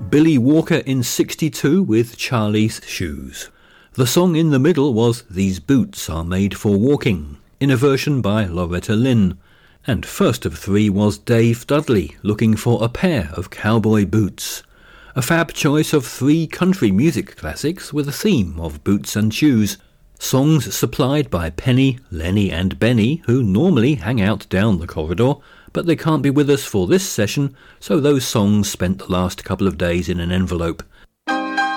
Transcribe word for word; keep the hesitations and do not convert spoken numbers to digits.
Billy Walker in sixty-two with Charlie's Shoes. The song in the middle was These Boots Are Made for Walking, in a version by Loretta Lynn. And first of three was Dave Dudley, looking for a pair of cowboy boots. A fab choice of three country music classics with a theme of boots and shoes. Songs supplied by Penny, Lenny and Benny, who normally hang out down the corridor, but they can't be with us for this session, so those songs spent the last couple of days in an envelope.